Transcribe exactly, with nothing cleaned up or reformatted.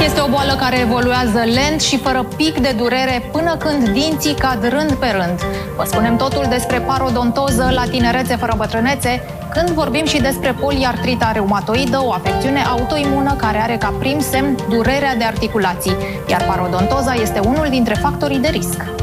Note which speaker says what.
Speaker 1: Este o boală care evoluează lent și fără pic de durere până când dinții cad rând pe rând. Vă spunem totul despre parodontoză la tinerețe fără bătrânețe, când vorbim și despre poliartrita reumatoidă, o afecțiune autoimună care are ca prim semn durerea de articulații, iar parodontoza este unul dintre factorii de risc.